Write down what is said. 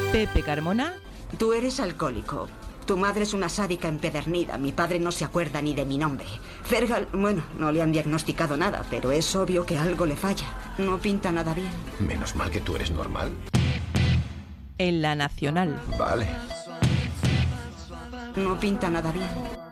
Pepe Carmona. Tú eres alcohólico. Tu madre es una sádica empedernida. Mi padre no se acuerda ni de mi nombre. Fergal, bueno, no le han diagnosticado nada, pero es obvio que algo le falla. No pinta nada bien. Menos mal que tú eres normal. En La Nacional. Vale. No pinta nada bien.